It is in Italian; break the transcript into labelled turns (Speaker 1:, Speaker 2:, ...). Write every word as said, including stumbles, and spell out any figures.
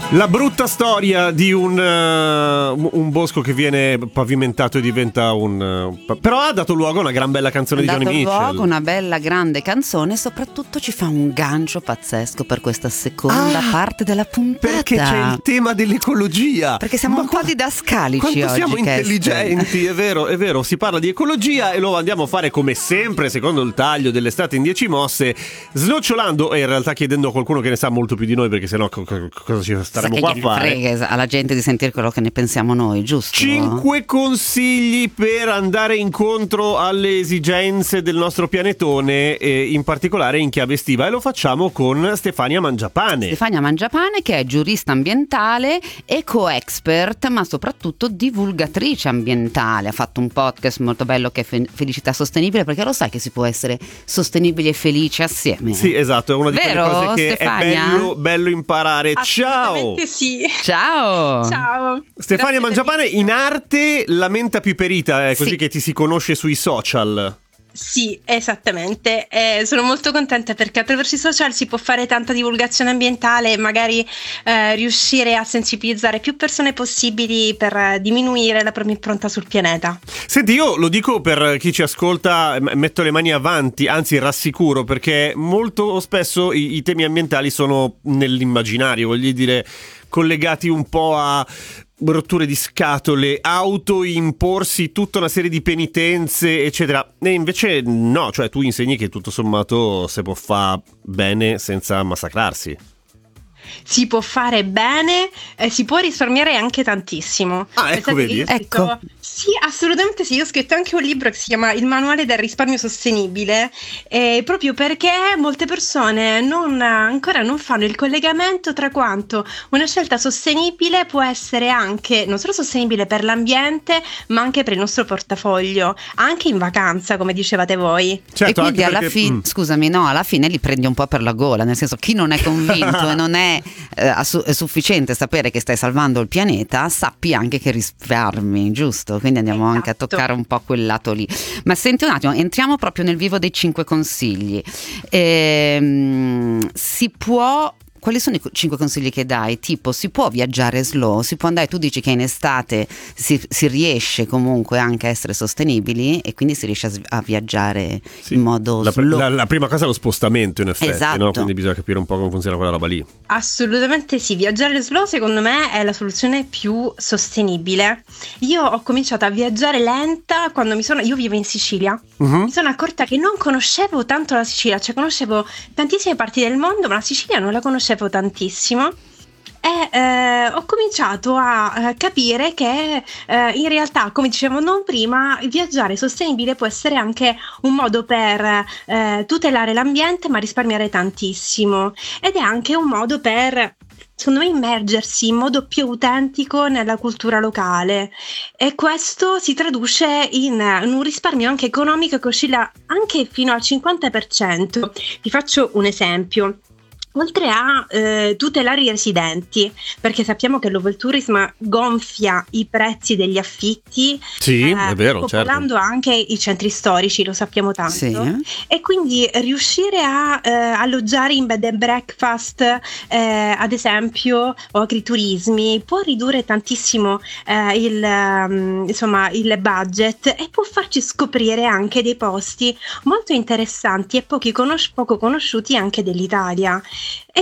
Speaker 1: La brutta storia di un, uh, un bosco che viene pavimentato e diventa un... Uh, però ha dato luogo a una gran bella canzone
Speaker 2: ha
Speaker 1: di Johnny Mitchell.
Speaker 2: Ha dato luogo a una bella grande canzone e soprattutto ci fa un gancio pazzesco per questa seconda ah, parte della puntata.
Speaker 1: Perché c'è il tema dell'ecologia.
Speaker 2: Perché siamo
Speaker 1: Ma
Speaker 2: un po' didascalici
Speaker 1: quanto
Speaker 2: oggi.
Speaker 1: Siamo intelligenti, è vero, è vero. Si parla di ecologia e lo andiamo a fare come sempre, secondo il taglio dell'estate in dieci mosse, snocciolando e in realtà chiedendo a qualcuno che ne sa molto più di noi, perché sennò co- co- cosa ci staremo qua a fare?
Speaker 2: Frega alla gente di sentire quello che ne pensiamo noi, giusto?
Speaker 1: Cinque consigli per andare incontro alle esigenze del nostro pianetone, e in particolare in chiave estiva, e lo facciamo con Stefania Mangiapane.
Speaker 2: Stefania Mangiapane, che è giurista ambientale, eco-expert, ma soprattutto divulgatrice ambientale. Ha fatto un podcast molto bello che è Fe- Felicità Sostenibile, perché lo sai che si può essere sostenibili e felici assieme.
Speaker 1: Sì, esatto, è una di
Speaker 2: Vero,
Speaker 1: quelle cose che
Speaker 2: Stefania?
Speaker 1: è bello, bello imparare. Ciao!
Speaker 3: Sì.
Speaker 2: Ciao!
Speaker 3: Ciao!
Speaker 1: Stefania Mangiapane, in arte la menta piperita, è così
Speaker 3: sì.
Speaker 1: che ti si conosce sui social.
Speaker 3: Sì, esattamente. Eh, sono molto contenta perché attraverso i social si può fare tanta divulgazione ambientale e magari eh, riuscire a sensibilizzare più persone possibili per eh, diminuire la propria impronta sul pianeta.
Speaker 1: Senti, io lo dico per chi ci ascolta, metto le mani avanti, anzi rassicuro, perché molto spesso i, i temi ambientali sono nell'immaginario, voglio dire, collegati un po' a rotture di scatole, autoimporsi tutta una serie di penitenze, eccetera. E invece no, cioè tu insegni che tutto sommato si può fare bene senza massacrarsi.
Speaker 3: Si può fare bene, eh, si può risparmiare anche tantissimo.
Speaker 1: Ah, ecco, vedi?
Speaker 3: Scritto,
Speaker 2: ecco.
Speaker 3: Sì, assolutamente sì. Io ho scritto anche un libro che si chiama Il manuale del risparmio sostenibile, eh, proprio perché molte persone non, ancora non fanno il collegamento tra quanto una scelta sostenibile può essere anche non solo sostenibile per l'ambiente, ma anche per il nostro portafoglio, anche in vacanza, come dicevate voi.
Speaker 1: Certo,
Speaker 2: e quindi alla
Speaker 1: perché...
Speaker 2: fine,
Speaker 1: mm.
Speaker 2: scusami, no, alla fine li prendi un po' per la gola, nel senso, chi non è convinto e non è eh, assu- è sufficiente sapere che stai salvando il pianeta, sappi anche che risparmi, giusto? Quindi andiamo
Speaker 3: Esatto.
Speaker 2: anche a toccare un po' quel lato lì. Ma senti un attimo, entriamo proprio nel vivo dei cinque consigli. Ehm, si può... Quali sono i cinque consigli che dai? Tipo, si può viaggiare slow? Si può andare, tu dici che in estate si, si riesce comunque anche a essere sostenibili e quindi si riesce a, a viaggiare
Speaker 1: Sì.
Speaker 2: in modo
Speaker 1: la,
Speaker 2: slow.
Speaker 1: la, la prima cosa è lo spostamento, in effetti,
Speaker 2: Esatto.
Speaker 1: no? Quindi bisogna capire un po' come funziona quella roba lì.
Speaker 3: Assolutamente sì, viaggiare slow secondo me è la soluzione più sostenibile. Io ho cominciato a viaggiare lenta quando mi sono, io vivo in Sicilia,
Speaker 1: Uh-huh.
Speaker 3: mi sono accorta che non conoscevo tanto la Sicilia, cioè conoscevo tantissime parti del mondo, ma la Sicilia non la conoscevo tantissimo. E eh, ho cominciato a eh, capire che eh, in realtà, come dicevamo prima, viaggiare sostenibile può essere anche un modo per eh, tutelare l'ambiente ma risparmiare tantissimo, ed è anche un modo per, secondo me, immergersi in modo più autentico nella cultura locale, e questo si traduce in, in un risparmio anche economico che oscilla anche fino al cinquanta per cento. Vi faccio un esempio. Oltre a eh, tutelare i residenti, perché sappiamo che l'overtourism gonfia i prezzi degli affitti,
Speaker 1: Sì,
Speaker 3: eh,
Speaker 1: è vero,
Speaker 3: popolando
Speaker 1: certo.
Speaker 3: anche i centri storici, lo sappiamo tanto.
Speaker 2: Sì, eh?
Speaker 3: E quindi riuscire a eh, alloggiare in bed and breakfast, eh, ad esempio, o agriturismi, può ridurre tantissimo eh, il, um, insomma, il budget, e può farci scoprire anche dei posti molto interessanti e pochi conos- poco conosciuti anche dell'Italia.